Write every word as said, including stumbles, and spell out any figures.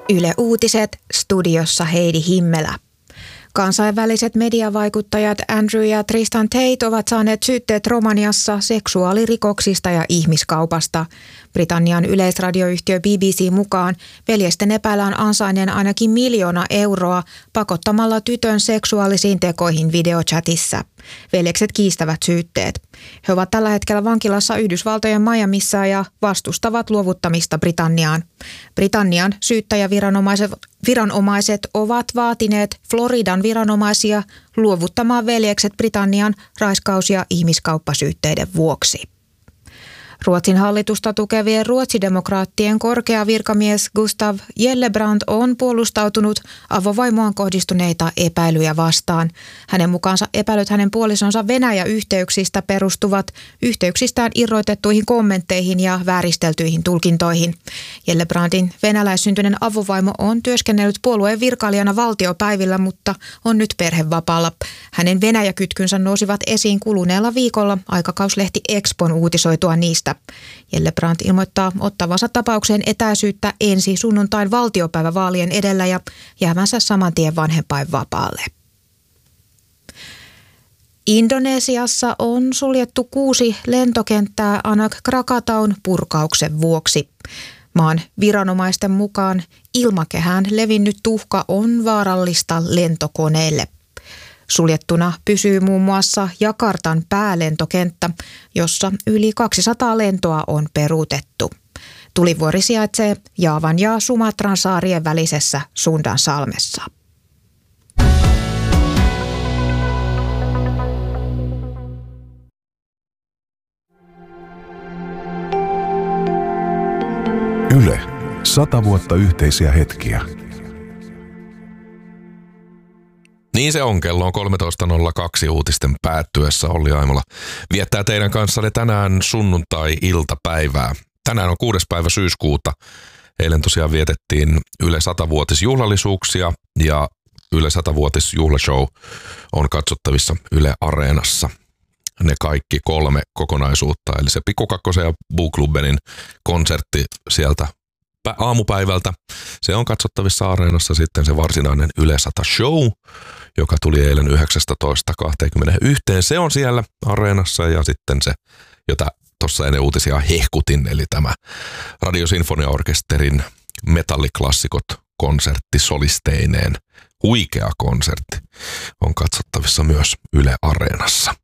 Yle Uutiset, studiossa Heidi Himmelä. Kansainväliset mediavaikuttajat Andrew ja Tristan Tate ovat saaneet syytteet Romaniassa seksuaalirikoksista ja ihmiskaupasta. Britannian yleisradioyhtiö B B C mukaan veljesten epäillään ansainneen ainakin miljoona euroa pakottamalla tytön seksuaalisiin tekoihin videochatissa. Veljekset kiistävät syytteet. He ovat tällä hetkellä vankilassa Yhdysvaltojen Miamissa ja vastustavat luovuttamista Britanniaan. Britannian syyttäjäviranomaiset viranomaiset ovat vaatineet Floridan viranomaisia luovuttamaan veljekset Britannian raiskaus- ja ihmiskauppasyytteiden vuoksi. Ruotsin hallitusta tukevien ruotsidemokraattien korkea virkamies Gustav Gellebrand on puolustautunut avovaimoaan kohdistuneita epäilyjä vastaan. Hänen mukaansa epäilyt hänen puolisonsa Venäjä-yhteyksistä perustuvat yhteyksistään irrotettuihin kommentteihin ja vääristeltyihin tulkintoihin. Gellebrandin venäläissyntyinen avovaimo on työskennellyt puolueen virkailijana valtiopäivillä, mutta on nyt perhevapaalla. Hänen Venäjä-kytkynsä nousivat esiin kuluneella viikolla aikakauslehti Expon uutisoitua niistä. Gellebrand ilmoittaa ottavansa tapaukseen etäisyyttä ensi sunnuntain valtiopäivävaalien edellä ja jäävänsä saman tien vanhempainvapaalle. Indonesiassa on suljettu kuusi lentokenttää Anak Krakataun purkauksen vuoksi. Maan viranomaisten mukaan ilmakehään levinnyt tuhka on vaarallista lentokoneille. Suljettuna pysyy muun muassa Jakartan päälentokenttä, jossa yli kaksisataa lentoa on peruutettu. Tulivuori sijaitsee Jaavan ja Sumatran saarien välisessä Sundansalmessa. Yle. Sata vuotta yhteisiä hetkiä. Niin se on, kello on kolmetoista nolla kaksi uutisten päättyessä. Olli Aimola viettää teidän kanssanne tänään sunnuntai-iltapäivää. Tänään on kuudes päivä syyskuuta. Eilen tosiaan vietettiin Yle satavuotisjuhlallisuuksia ja Yle satavuotisjuhlashow on katsottavissa Yle Areenassa. Ne kaikki kolme kokonaisuutta, eli se Pikku Kakkosen ja Booklubenin konsertti sieltä aamupäivältä. Se on katsottavissa Areenassa, sitten se varsinainen Yle sata show, joka tuli eilen yhdeksästoista kaksikymmentäyksi. Se on siellä Areenassa ja sitten se, jota tuossa ennen uutisia hehkutin, eli tämä Radiosinfoniaorkesterin metalliklassikot konsertti solisteineen. Huikea konsertti on katsottavissa myös Yle Areenassa.